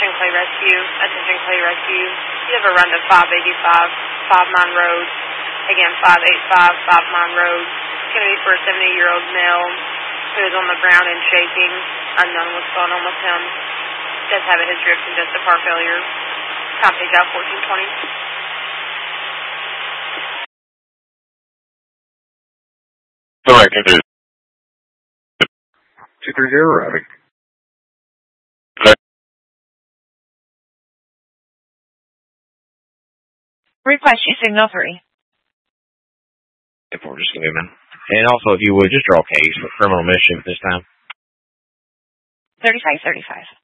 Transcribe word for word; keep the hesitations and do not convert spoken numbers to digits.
Attention Clay Rescue. Attention Clay Rescue. You have a run to five eighty-five, Five Mine Road. Again, five eighty-five, Five Mine Road. It's going to be for a seventy-year-old male who is on the ground and shaking. Unknown what's going on with him. Does have a history of congestive heart failure. Company job fourteen twenty. Directed to two three zero, routing. Request you signal three. If we're just going to man. And also, if you would, just draw a case for criminal mischief this time. thirty-five thirty-five.